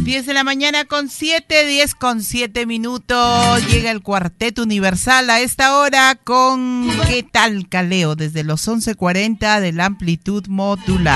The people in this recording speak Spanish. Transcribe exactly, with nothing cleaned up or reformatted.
diez de la mañana con siete, diez con siete minutos. Llega el Cuarteto Universal a esta hora con ¿Qué tal, Caleo? Desde los once cuarenta de la amplitud modular.